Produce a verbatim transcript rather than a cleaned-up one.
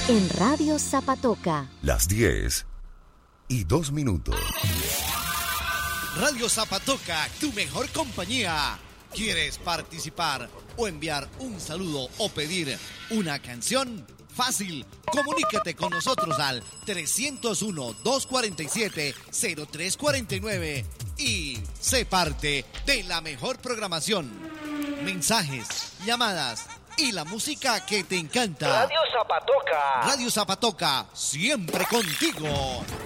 En Radio Zapatoca. Las diez y dos minutos. Radio Zapatoca, tu mejor compañía. ¿Quieres participar o enviar un saludo o pedir una canción? Fácil, comunícate con nosotros al trescientos uno, doscientos cuarenta y siete, cero tres cuarenta y nueve y sé parte de la mejor programación. Mensajes, llamadas y la música que te encanta. Radio Zapatoca. Radio Zapatoca, siempre contigo.